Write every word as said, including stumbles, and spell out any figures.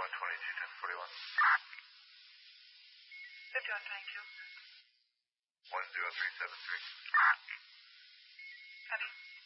one twenty-two, ten forty-one. fifty-one, thank you. one zero three seven three. Copy.